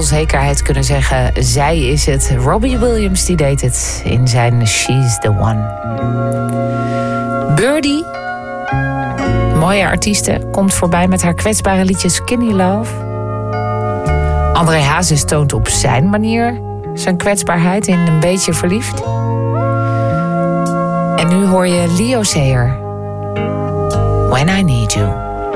zekerheid kunnen zeggen, zij is het. Robbie Williams die deed het in zijn She's the One. Birdie, mooie artieste, komt voorbij met haar kwetsbare liedje Skinny Love. André Hazes toont op zijn manier zijn kwetsbaarheid in Een beetje verliefd. En nu hoor je Leo Sayer, When I Need You.